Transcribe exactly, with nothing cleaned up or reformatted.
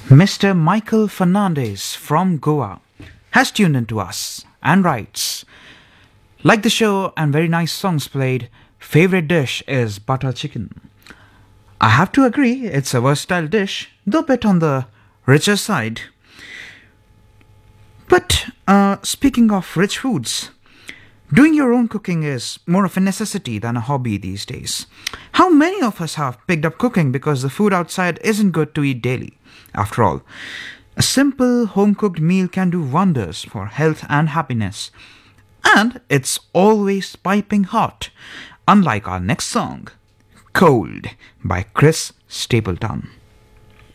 Mister Michael Fernandez from Goa has tuned into us and writes, like the show and very nice songs played, favorite dish is butter chicken. I have to agree, it's a versatile dish, though a bit on the richer side. But uh, speaking of rich foods, doing your own cooking is more of a necessity than a hobby these days. How many of us have picked up cooking because the food outside isn't good to eat daily? After all, a simple home cooked meal can do wonders for health and happiness. And it's always piping hot, unlike our next song, Cold by Chris Stapleton.